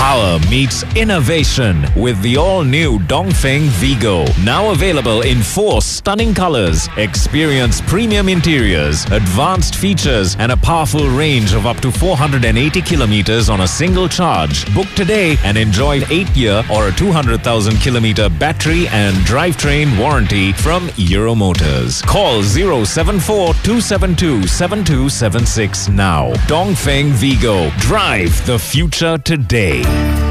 Power meets innovation with the all-new Dongfeng Vigo. Now available in 4 stunning colors. Experience premium interiors, advanced features, and a powerful range of up to 480 kilometers on a single charge. Book today and enjoy 8-year or a 200,000-kilometer battery and drivetrain warranty from Euromotors. Call 074-272-7276 now. Dongfeng Vigo. Drive the future today.